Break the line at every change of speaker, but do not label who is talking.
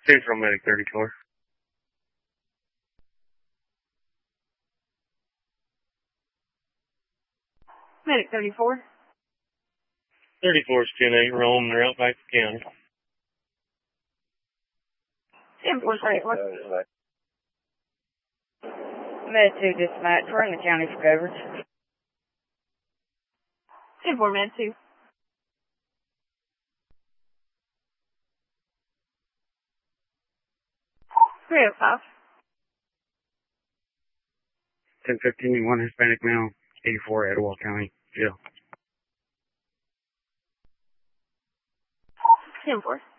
Central Medic 34.
Medic 34.
34 is 10-8, rolling. They're out back to the county.
10-4, Med 2 dispatch. We're in the county for coverage. 10-4, Med 2. 305.
1015, one Hispanic male, 84, Etowah County Jail.
10-4.